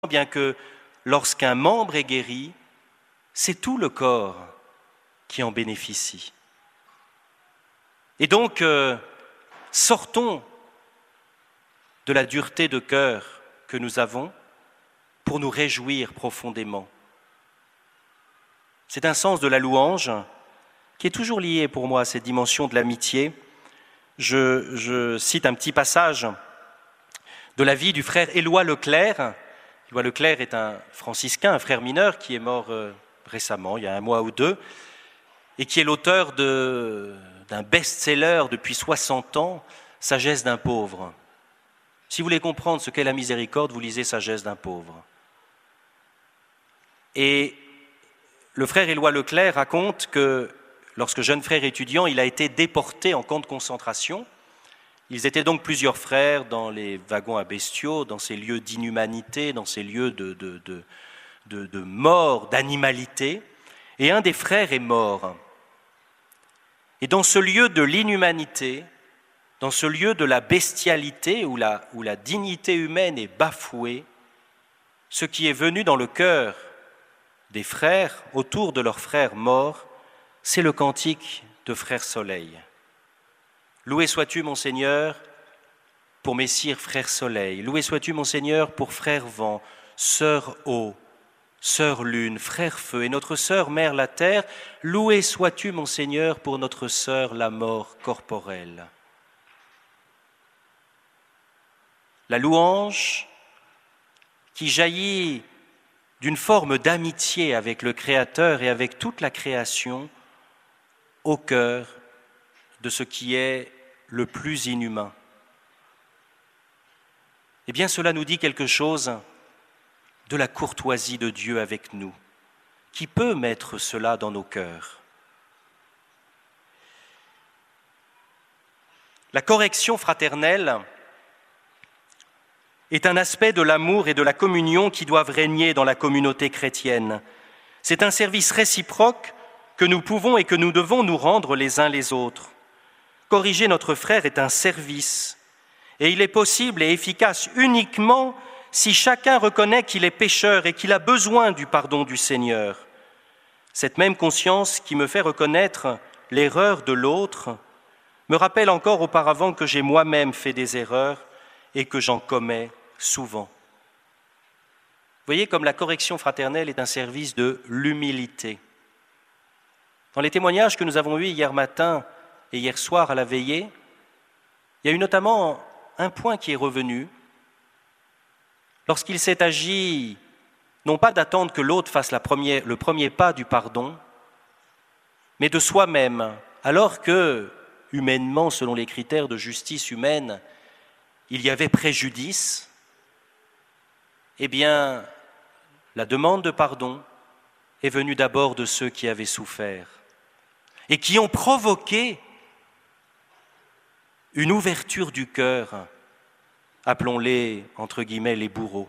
bien que lorsqu'un membre est guéri, c'est tout le corps qui en bénéficie. Et donc, sortons de la dureté de cœur que nous avons pour nous réjouir profondément. C'est un sens de la louange qui est toujours lié pour moi à cette dimension de l'amitié. Je cite un petit passage de la vie du frère Éloi Leclerc. Éloi Leclerc est un franciscain, un frère mineur qui est mort récemment, il y a 1 mois ou 2, et qui est l'auteur d'un best-seller depuis 60 ans, Sagesse d'un pauvre. Si vous voulez comprendre ce qu'est la miséricorde, vous lisez Sagesse d'un pauvre. Et le frère Éloi Leclerc raconte que lorsque jeune frère étudiant, il a été déporté en camp de concentration. Ils étaient donc plusieurs frères dans les wagons à bestiaux, dans ces lieux d'inhumanité, dans ces lieux de mort, d'animalité. Et un des frères est mort. Et dans ce lieu de l'inhumanité, dans ce lieu de la bestialité, où la dignité humaine est bafouée, ce qui est venu dans le cœur des frères, autour de leur frère mort, c'est le cantique de Frère Soleil. Loué sois-tu, mon Seigneur, pour Messire Frère Soleil. Loué sois-tu, mon Seigneur, pour Frère Vent, Sœur Eau, Sœur Lune, Frère Feu et notre Sœur Mère la Terre. Loué sois-tu, mon Seigneur, pour notre Sœur la mort corporelle. La louange qui jaillit d'une forme d'amitié avec le Créateur et avec toute la création au cœur de ce qui est le plus inhumain. Eh bien, cela nous dit quelque chose de la courtoisie de Dieu avec nous, qui peut mettre cela dans nos cœurs. La correction fraternelle est un aspect de l'amour et de la communion qui doivent régner dans la communauté chrétienne. C'est un service réciproque que nous pouvons et que nous devons nous rendre les uns les autres. Corriger notre frère est un service, et il est possible et efficace uniquement si chacun reconnaît qu'il est pécheur et qu'il a besoin du pardon du Seigneur. Cette même conscience qui me fait reconnaître l'erreur de l'autre me rappelle encore auparavant que j'ai moi-même fait des erreurs et que j'en commets souvent. Vous voyez comme la correction fraternelle est un service de l'humilité. Dans les témoignages que nous avons eus hier matin et hier soir à la veillée, il y a eu notamment un point qui est revenu lorsqu'il s'est agi non pas d'attendre que l'autre fasse le premier pas du pardon, mais de soi-même, alors que, humainement, selon les critères de justice humaine, il y avait préjudice, eh bien, la demande de pardon est venue d'abord de ceux qui avaient souffert et qui ont provoqué une ouverture du cœur, appelons-les, entre guillemets, les bourreaux.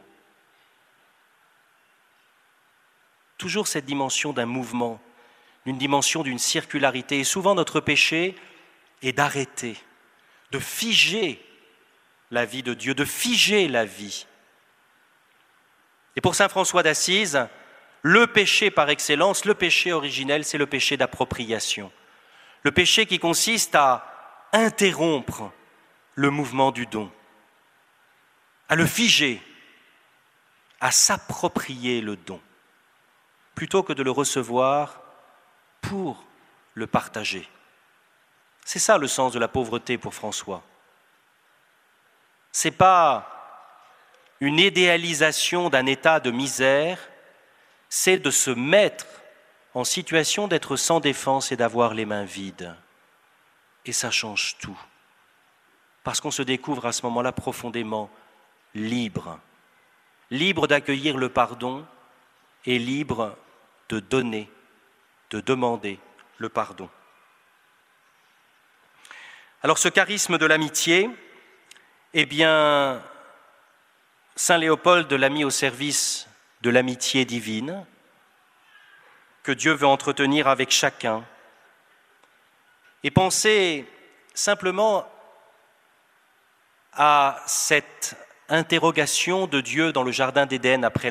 Toujours cette dimension d'un mouvement, d'une dimension d'une circularité. Et souvent notre péché est d'arrêter, de figer la vie de Dieu, de figer la vie. Et pour saint François d'Assise, le péché par excellence, le péché originel, c'est le péché d'appropriation. Le péché qui consiste à interrompre le mouvement du don, à le figer, à s'approprier le don, plutôt que de le recevoir pour le partager. C'est ça le sens de la pauvreté pour François. Ce n'est pas une idéalisation d'un état de misère, c'est de se mettre en situation d'être sans défense et d'avoir les mains vides. Et ça change tout. Parce qu'on se découvre à ce moment-là profondément libre. Libre d'accueillir le pardon et libre de donner, de demander le pardon. Alors ce charisme de l'amitié, eh bien, saint Léopold l'a mis au service de l'amitié divine que Dieu veut entretenir avec chacun. Et pensez simplement à cette interrogation de Dieu dans le Jardin d'Éden après